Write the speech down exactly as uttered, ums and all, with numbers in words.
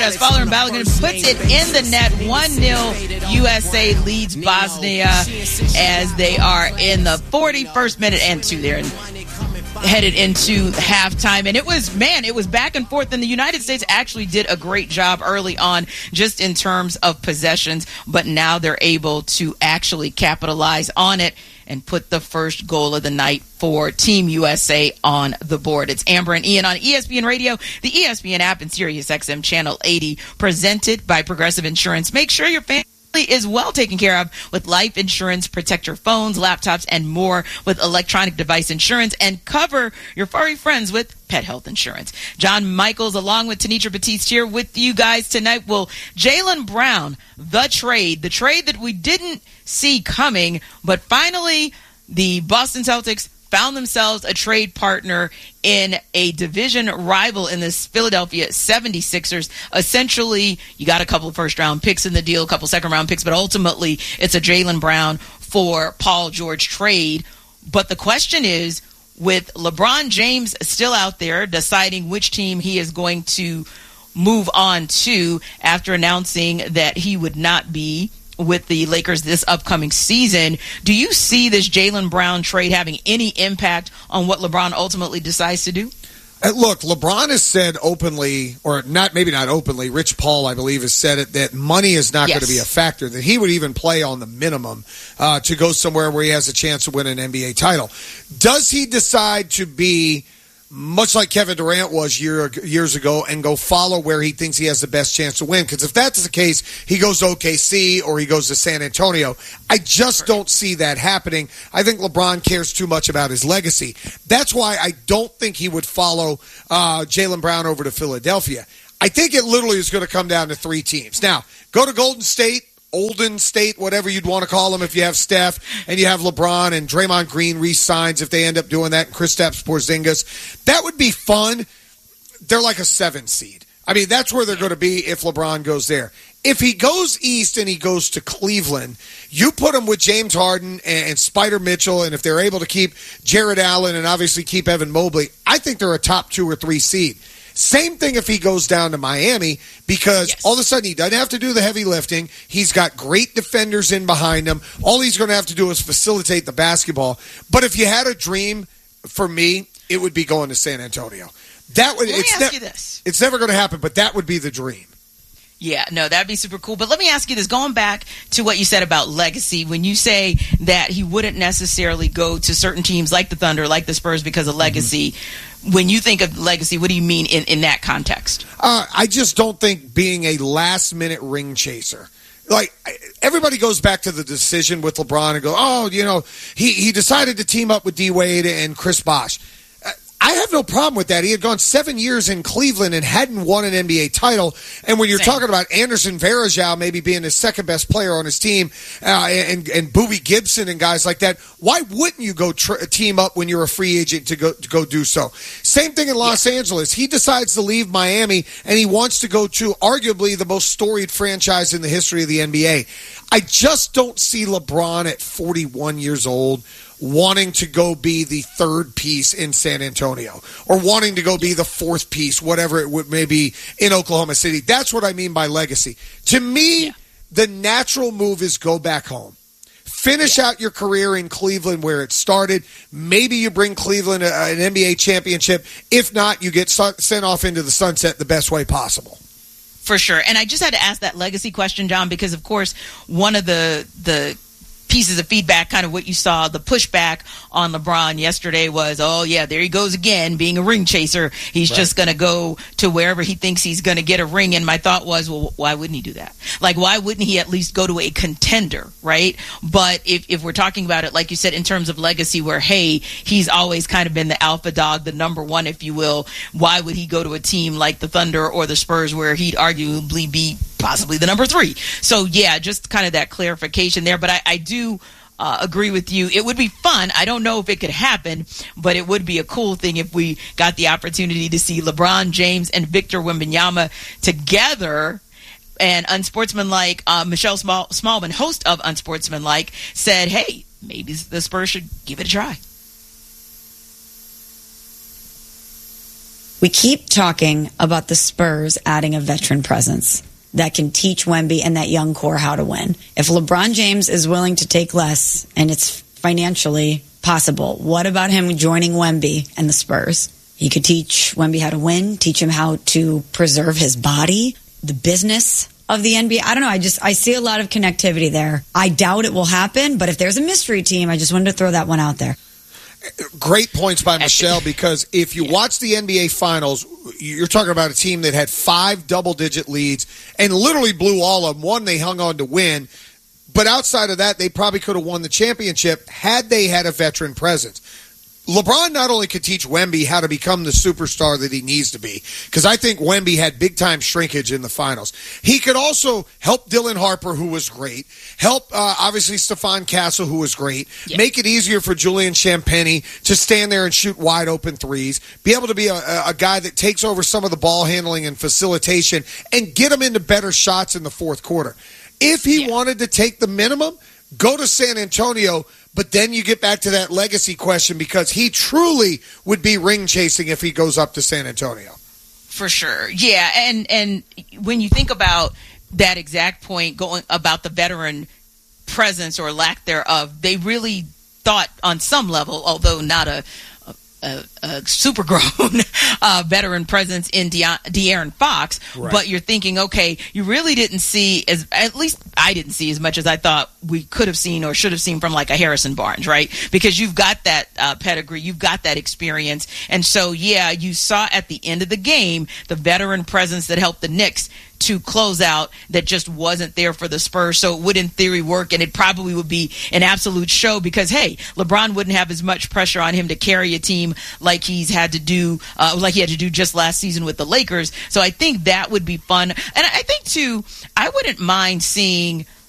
as Fowler and Balogun puts it in the net. one nil U S A leads Bosnia as they are in the forty-first minute and two there. And headed into halftime, and it was, man, it was back and forth, and the United States actually did a great job early on just in terms of possessions, but now they're able to actually capitalize on it and put the first goal of the night for Team U S A on the board. It's Amber and Ian on E S P N Radio, the E S P N app, and Sirius X M Channel eighty, presented by Progressive Insurance. Make sure your family is well taken care of with life insurance. Protect your phones, laptops, and more with electronic device insurance, and cover your furry friends with pet health insurance. John Michaels along with Tanitra Batiste here with you guys tonight. Well, Jaylen Brown, the trade, the trade that we didn't see coming, but finally the Boston Celtics found themselves a trade partner in a division rival in this Philadelphia seventy-sixers. Essentially, you got a couple of first-round picks in the deal, a couple second-round picks, but ultimately it's a Jaylen Brown for Paul George trade. But the question is, with LeBron James still out there deciding which team he is going to move on to after announcing that he would not be with the Lakers this upcoming season, do you see this Jaylen Brown trade having any impact on what LeBron ultimately decides to do? Uh, look, LeBron has said openly, or not, maybe not openly, Rich Paul, I believe, has said it, that money is not yes. going to be a factor, that he would even play on the minimum uh, to go somewhere where he has a chance to win an N B A title. Does he decide to be much like Kevin Durant was year, years ago, and go follow where he thinks he has the best chance to win? Because if that's the case, he goes to O K C or he goes to San Antonio. I just don't see that happening. I think LeBron cares too much about his legacy. That's why I don't think he would follow uh, Jaylen Brown over to Philadelphia. I think it literally is going to come down to three teams. Now, go to Golden State, Olden State, whatever you'd want to call them, if you have Steph and you have LeBron and Draymond Green re-signs, if they end up doing that, and Kristaps Porzingis. That would be fun. They're like a seven seed. I mean, that's where they're going to be if LeBron goes there. If he goes east and he goes to Cleveland, you put him with James Harden and, and Spider Mitchell, and if they're able to keep Jared Allen and obviously keep Evan Mobley, I think they're a top two or three seed. Same thing if he goes down to Miami, because yes. all of a sudden he doesn't have to do the heavy lifting. He's got great defenders in behind him. All he's going to have to do is facilitate the basketball. But if you had a dream, for me, it would be going to San Antonio. That would. Let it's me ask ne- you this. It's never going to happen, but that would be the dream. Yeah, no, that'd be super cool. But let me ask you this, going back to what you said about legacy, when you say that he wouldn't necessarily go to certain teams like the Thunder, like the Spurs, because of legacy, mm-hmm. when you think of legacy, what do you mean in, in that context? Uh, I just don't think being a last-minute ring chaser. Like, everybody goes back to the decision with LeBron and go, oh, you know, he, he decided to team up with D-Wade and Chris Bosh. I have no problem with that. He had gone seven years in Cleveland and hadn't won an N B A title. And when you're Same. talking about Anderson Varejao maybe being the second best player on his team, uh, and and Boobie Gibson and guys like that, why wouldn't you go tr- team up when you're a free agent to go to go do so? Same thing in Los yeah. Angeles. He decides to leave Miami and he wants to go to arguably the most storied franchise in the history of the N B A. I just don't see LeBron at forty-one years old wanting to go be the third piece in San Antonio or wanting to go be the fourth piece, whatever it would may be in Oklahoma City. That's what I mean by legacy. To me, yeah. the natural move is go back home. Finish yeah. out your career in Cleveland where it started. Maybe you bring Cleveland a, an N B A championship. If not, you get su- sent off into the sunset the best way possible. For sure. And I just had to ask that legacy question, John, because, of course, one of the the pieces of feedback, kind of what you saw, the pushback on LeBron yesterday was, oh, yeah, there he goes again, being a ring chaser. He's right. just going to go to wherever he thinks he's going to get a ring. And my thought was, well, why wouldn't he do that? Like, why wouldn't he at least go to a contender, right? But if, if we're talking about it, like you said, in terms of legacy where, hey, he's always kind of been the alpha dog, the number one, if you will, why would he go to a team like the Thunder or the Spurs where he'd arguably be possibly the number three? So, yeah, just kind of that clarification there. But I, I do uh, agree with you. It would be fun. I don't know if it could happen, but it would be a cool thing if we got the opportunity to see LeBron James and Victor Wembanyama together. And Unsportsmanlike, uh, Michelle Small- Smallman, host of Unsportsmanlike, said, hey, maybe the Spurs should give it a try. We keep talking about the Spurs adding a veteran presence that can teach Wemby and that young core how to win. If LeBron James is willing to take less and it's financially possible, what about him joining Wemby and the Spurs? He could teach Wemby how to win, teach him how to preserve his body, the business of the N B A. I don't know. I just, I see a lot of connectivity there. I doubt it will happen, but if there's a mystery team, I just wanted to throw that one out there. Great points by Michelle, because if you watch the N B A Finals, you're talking about a team that had five double-digit leads and literally blew all of them. One, they hung on to win. But outside of that, they probably could have won the championship had they had a veteran presence. LeBron not only could teach Wemby how to become the superstar that he needs to be, because I think Wemby had big-time shrinkage in the finals. He could also help Dylan Harper, who was great, help, uh, obviously, Stephon Castle, who was great, yeah. make it easier for Julian Champagnie to stand there and shoot wide-open threes, be able to be a, a guy that takes over some of the ball handling and facilitation, and get him into better shots in the fourth quarter. If he yeah. wanted to take the minimum, go to San Antonio. But then you get back to that legacy question, because he truly would be ring chasing if he goes up to San Antonio. For sure. Yeah. And, and when you think about that exact point going about the veteran presence or lack thereof, they really thought on some level, although not a, a, a super grown uh, veteran presence in De- De'Aaron Fox, right. But you're thinking, okay, you really didn't see as, at least I didn't see as much as I thought we could have seen or should have seen from like a Harrison Barnes, right? Because you've got that uh, pedigree, you've got that experience. And so, yeah, you saw at the end of the game, the veteran presence that helped the Knicks to close out that just wasn't there for the Spurs. So it would in theory work, and it probably would be an absolute show because, hey, LeBron wouldn't have as much pressure on him to carry a team like he's had to do, uh, like he had to do just last season with the Lakers. So I think that would be fun. And I think, too, I wouldn't mind seeing